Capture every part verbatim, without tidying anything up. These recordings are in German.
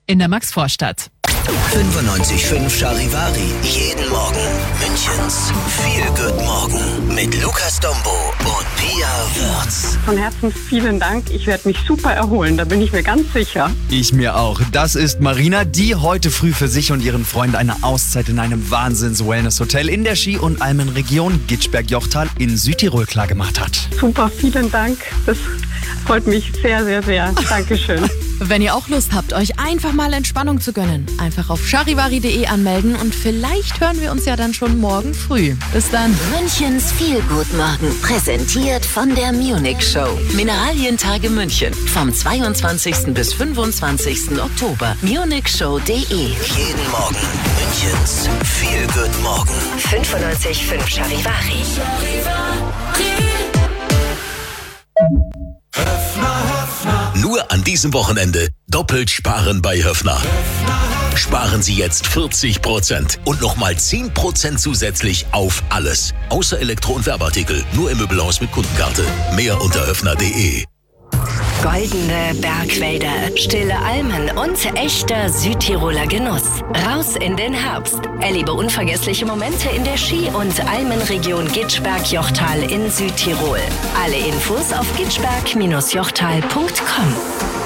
in der Maxvorstadt. fünfundneunzig Komma fünf Charivari. Jeden Morgen Münchens Feel Good Morgen mit Lukas Dombo und Pia Wörz. Von Herzen vielen Dank. Ich werde mich super erholen, da bin ich mir ganz sicher. Ich mir auch. Das ist Marina, die heute früh für sich und ihren Freund eine Auszeit in einem Wahnsinns-Wellness-Hotel in der Ski- und Almenregion Gitschberg-Jochtal in Südtirol klargemacht hat. Super, vielen Dank. Das freut mich sehr, sehr, sehr. Dankeschön. Wenn ihr auch Lust habt, euch einfach mal Entspannung zu gönnen, einfach auf charivari punkt de anmelden und vielleicht hören wir uns ja dann schon morgen früh. Bis dann. Münchens Feel Good Morgen, präsentiert von der Munich Show. Mineralientage München vom zweiundzwanzigsten bis fünfundzwanzigsten Oktober. munich show punkt de. Jeden Morgen Münchens Feel Good Morgen. fünfundneunzig Komma fünf Charivari. Nur an diesem Wochenende doppelt sparen bei Höffner. Sparen Sie jetzt vierzig Prozent und nochmal zehn Prozent zusätzlich auf alles. Außer Elektro- und Werbeartikel. Nur im Möbelhaus mit Kundenkarte. Mehr unter höffner punkt de. Goldene Bergwälder, stille Almen und echter Südtiroler Genuss. Raus in den Herbst. Erlebe unvergessliche Momente in der Ski- und Almenregion Gitschberg-Jochtal in Südtirol. Alle Infos auf gitschberg Bindestrich jochtal punkt com.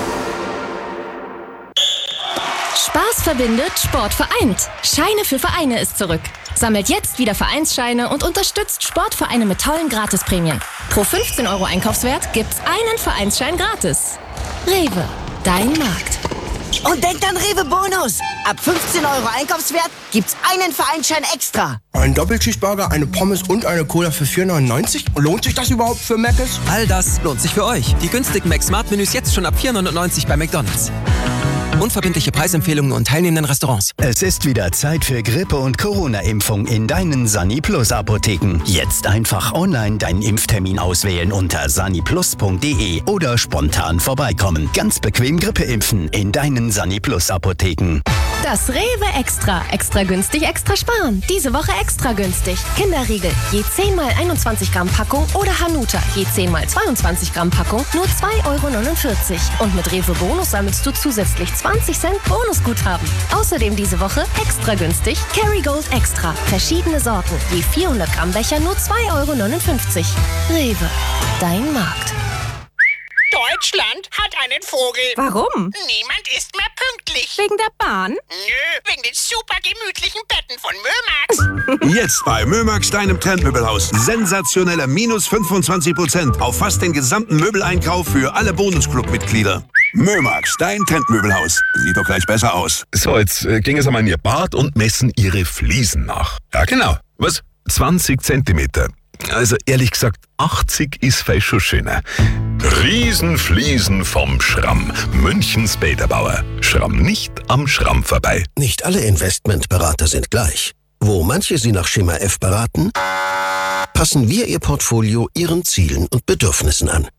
Spaß verbindet, Sport vereint. Scheine für Vereine ist zurück. Sammelt jetzt wieder Vereinsscheine und unterstützt Sportvereine mit tollen Gratisprämien. Pro fünfzehn Euro Einkaufswert gibt's einen Vereinsschein gratis. Rewe, dein Markt. Und denkt an Rewe Bonus. Ab fünfzehn Euro Einkaufswert gibt's einen Vereinsschein extra. Ein Doppelcheeseburger, eine Pommes und eine Cola für vier neunundneunzig? Lohnt sich das überhaupt für Mc's? All das lohnt sich für euch. Die günstigen Mac-Smart-Menüs jetzt schon ab vier neunundneunzig bei McDonald's. Unverbindliche Preisempfehlungen und teilnehmenden Restaurants. Es ist wieder Zeit für Grippe- und Corona-Impfung in deinen Sani-Plus-Apotheken. Jetzt einfach online deinen Impftermin auswählen unter saniplus punkt de oder spontan vorbeikommen. Ganz bequem Grippe impfen in deinen Sani-Plus-Apotheken. Das Rewe Extra. Extra günstig, extra sparen. Diese Woche extra günstig. Kinderriegel, je zehn mal einundzwanzig Gramm Packung oder Hanuta, je zehn mal zweiundzwanzig Gramm Packung, nur zwei Euro neunundvierzig. Und mit Rewe Bonus sammelst du zusätzlich zwanzig Cent Bonusguthaben. Außerdem diese Woche extra günstig Kerrygold Extra. Verschiedene Sorten, je vierhundert Gramm Becher, nur zwei Euro neunundfünfzig. Rewe, dein Markt. Deutschland hat einen Vogel. Warum? Niemand ist mehr pünktlich. Wegen der Bahn? Nö, wegen den super gemütlichen Betten von Mömax. Jetzt bei Mömax, deinem Trendmöbelhaus. Sensationelle minus fünfundzwanzig Prozent auf fast den gesamten Möbeleinkauf für alle Bonusclub-Mitglieder. Mömax, dein Trendmöbelhaus. Sieht doch gleich besser aus. So, jetzt äh, gehen Sie mal in Ihr Bad und messen Ihre Fliesen nach. Ja, genau. Was? zwanzig Zentimeter. Also ehrlich gesagt, achtzig ist vielleicht schon schöner. Riesenfliesen vom Schramm. Münchens Bäderbauer. Schramm nicht am Schramm vorbei. Nicht alle Investmentberater sind gleich. Wo manche Sie nach Schema F beraten, passen wir Ihr Portfolio Ihren Zielen und Bedürfnissen an.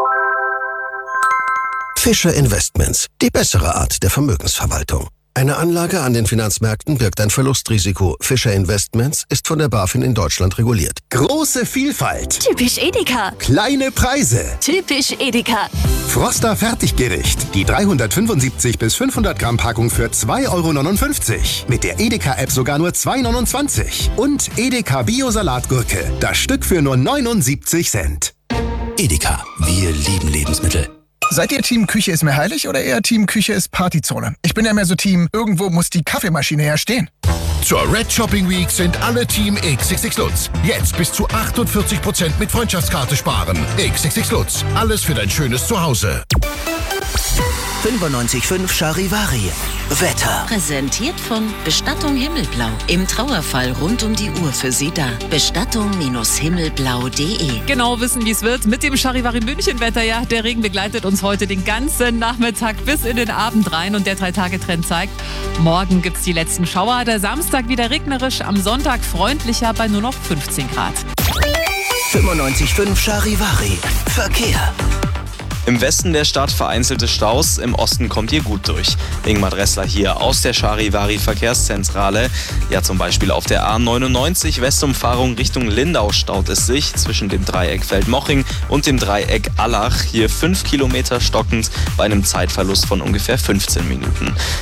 Fischer Investments, die bessere Art der Vermögensverwaltung. Eine Anlage an den Finanzmärkten birgt ein Verlustrisiko. Fischer Investments ist von der BaFin in Deutschland reguliert. Große Vielfalt. Typisch Edeka. Kleine Preise. Typisch Edeka. Froster Fertiggericht. Die dreihundertfünfundsiebzig bis fünfhundert Gramm Packung für zwei Euro neunundfünfzig. Mit der Edeka-App sogar nur zwei Euro neunundzwanzig. Und Edeka Bio-Salatgurke. Das Stück für nur neunundsiebzig Cent. Edeka. Wir lieben Lebensmittel. Seid ihr Team Küche ist mir heilig oder eher Team Küche ist Partyzone? Ich bin ja mehr so Team, irgendwo muss die Kaffeemaschine ja stehen. Zur Red Shopping Week sind alle Team X X X Lutz. Jetzt bis zu achtundvierzig Prozent mit Freundschaftskarte sparen. X X X Lutz. Alles für dein schönes Zuhause. fünfundneunzig Komma fünf Charivari. Wetter. Präsentiert von Bestattung Himmelblau. Im Trauerfall rund um die Uhr für Sie da. Bestattung Himmelblau punkt de. Genau wissen, wie es wird mit dem Charivari München Wetter. Ja, der Regen begleitet uns heute den ganzen Nachmittag bis in den Abend rein und der Drei-Tage-Trend zeigt, morgen gibt's die letzten Schauer. Der Samstag wieder regnerisch, am Sonntag freundlicher bei nur noch fünfzehn Grad. fünfundneunzig Komma fünf Charivari. Verkehr. Im Westen der Stadt vereinzelte Staus, im Osten kommt ihr gut durch. Ingmar Dressler hier aus der Charivari Verkehrszentrale. Ja, zum Beispiel auf der A neunundneunzig Westumfahrung Richtung Lindau staut es sich zwischen dem Dreieck Feldmoching und dem Dreieck Allach. Hier fünf Kilometer stockend bei einem Zeitverlust von ungefähr fünfzehn Minuten.